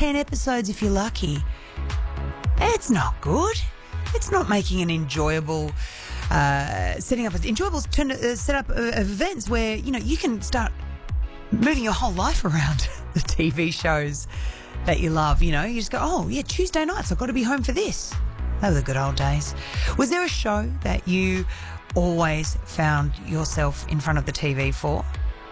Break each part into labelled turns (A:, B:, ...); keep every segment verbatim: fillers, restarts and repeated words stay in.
A: ten episodes if you're lucky. It's not good. It's not making an enjoyable, uh, setting up an enjoyable turn, uh, setup of, of events where, you know, you can start moving your whole life around the T V shows that you love. You know, you just go, oh, yeah, Tuesday nights, I've got to be home for this. Those were the good old days. Was there a show that you always found yourself in front of the T V for?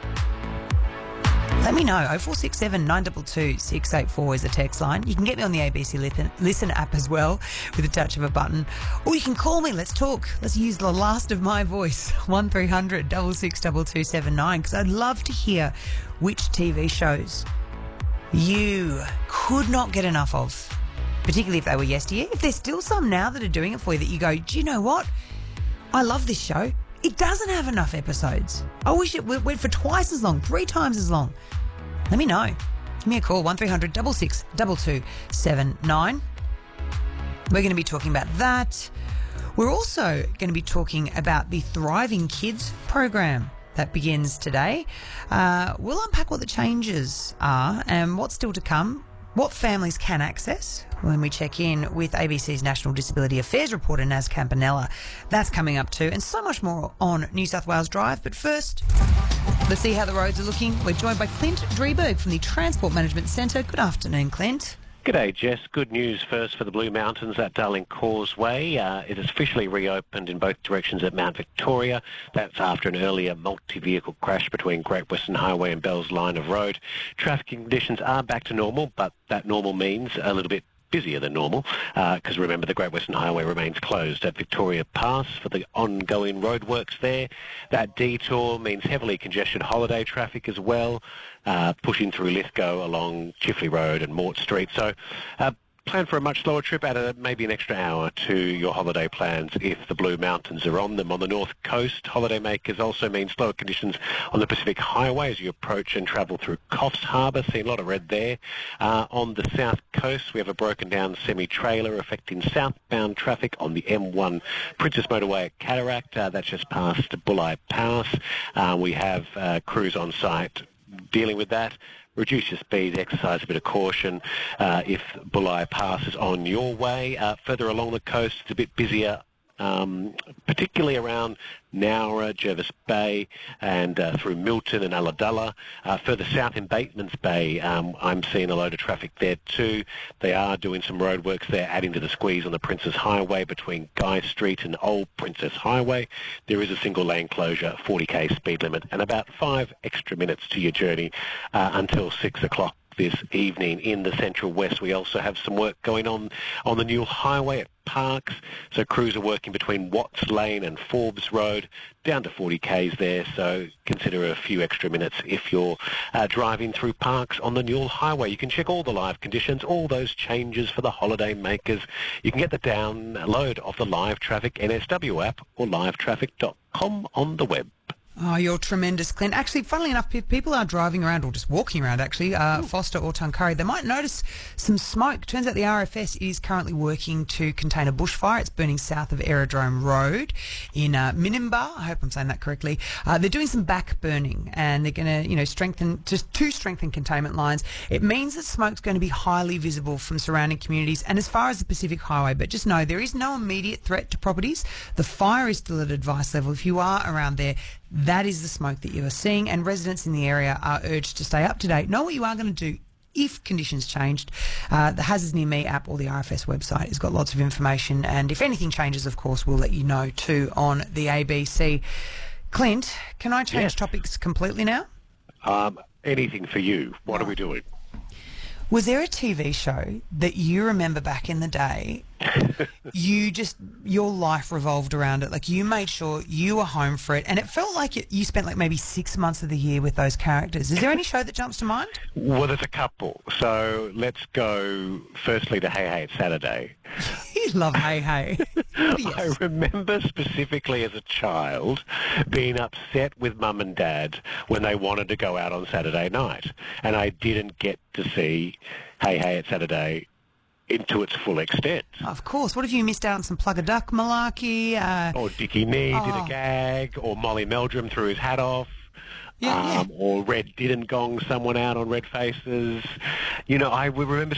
A: Let me know. oh four six seven, nine two two, six eight four is the text line. You can get me on the A B C Listen app as well with a touch of a button. Or you can call me. Let's talk. Let's use the last of my voice. one three hundred, six six two two seven nine, because I'd love to hear which T V shows you could not get enough of, particularly if they were yesteryear. If there's still some now that are doing it for you that you go, do you know what? I love this show. It doesn't have enough episodes. I wish it went for twice as long, three times as long. Let me know. Give me a call, one three hundred, six six two two seven nine. We're going to be talking about that. We're also going to be talking about the Thriving Kids program that begins today. Uh, we'll unpack what the changes are and what's still to come, what families can access when we check in with A B C's National Disability Affairs reporter Naz Campanella. That's coming up too, and so much more on New South Wales Drive. But first, let's see how the roads are looking. We're joined by Clint Drieberg from the Transport Management Centre. Good afternoon, Clint.
B: G'day, Jess. Good news first for the Blue Mountains at Darling Causeway. Uh, it is officially reopened in both directions at Mount Victoria. That's after an earlier multi-vehicle crash between Great Western Highway and Bell's Line of Road. Traffic conditions are back to normal, but that normal means a little bit busier than normal, because uh, remember the Great Western Highway remains closed at Victoria Pass for the ongoing roadworks there. That detour means heavily congested holiday traffic as well, uh, pushing through Lithgow along Chifley Road and Mort Street. So uh, plan for a much slower trip, add a, maybe an extra hour to your holiday plans if the Blue Mountains are on them. On the north coast, holidaymakers also mean slower conditions on the Pacific Highway as you approach and travel through Coffs Harbour. See a lot of red there. Uh, on the south coast, we have a broken down semi-trailer affecting southbound traffic on the M one Princess Motorway at Cataract. Uh, that's just past Bulli Pass. Uh, we have uh, crews on site dealing with that. Reduce your speed, exercise a bit of caution uh, if Bulli Pass is on your way. Uh, further along the coast, it's a bit busier, um, particularly around Nowra, Jervis Bay, and uh, through Milton and Ulladulla. Uh, further south in Batemans Bay, um, I'm seeing a load of traffic there too. They are doing some roadworks there, adding to the squeeze on the Princess Highway between Guy Street and Old Princess Highway. There is a single lane closure, forty k speed limit, and about five extra minutes to your journey uh, until six o'clock this evening. In the Central West, we also have some work going on on the Newell Highway at Parks. So crews are working between Watts Lane and Forbes Road, down to forty k's there. So consider a few extra minutes if you're uh, driving through Parks on the Newell Highway. You can check all the live conditions, all those changes for the holiday makers. You can get the download of the Live Traffic N S W app or live traffic dot com on the web.
A: Oh, you're tremendous, Clint. Actually, funnily enough, if people are driving around or just walking around, actually, uh, Foster or Tuncurry, they might notice some smoke. Turns out the R F S is currently working to contain a bushfire. It's burning south of Aerodrome Road in uh, Minimba. I hope I'm saying that correctly. Uh, they're doing some back burning, and they're going to, you know, strengthen, just to strengthen containment lines. It means that smoke's going to be highly visible from surrounding communities and as far as the Pacific Highway. But just know there is no immediate threat to properties. The fire is still at advice level. If you are around there, that is the smoke that you are seeing, and residents in the area are urged to stay up to date. Know what you are going to do if conditions changed. Uh, the Hazards Near Me app or the R F S website has got lots of information, and if anything changes, of course, we'll let you know too on the A B C. Clint, can I change
B: Yes.
A: topics completely now?
B: Um, anything for you. What are we doing?
A: Was there a T V show that you remember back in the day, you just, your life revolved around it? Like, you made sure you were home for it, and it felt like it, you spent like maybe six months of the year with those characters. Is there any show that jumps to mind?
B: Well, there's a couple. So let's go firstly to Hey Hey It's Saturday.
A: You love Hey Hey. Yes.
B: I remember specifically as a child being upset with mum and dad when they wanted to go out on Saturday night, and I didn't get to see Hey Hey It's Saturday into its full extent.
A: Of course. What if you missed out on some Plug a Duck malarkey? Uh,
B: Or Dickie Nee
A: oh.
B: did a gag, or Molly Meldrum threw his hat off.
A: Yeah,
B: um,
A: yeah.
B: Or Red didn't gong someone out on Red Faces. You know, I would remember